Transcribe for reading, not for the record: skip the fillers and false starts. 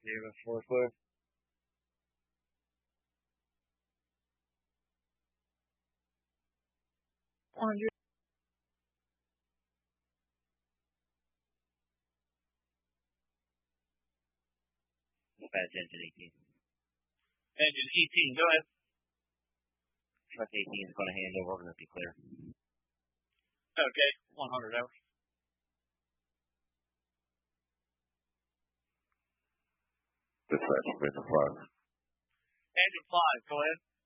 David 4 clear. Dispatch engine 18. Engine 18, go ahead. Truck 18 is going to hand over. We're going to be clear. Okay, 100 hours. Dispatch, engine 5. Engine 5, go ahead.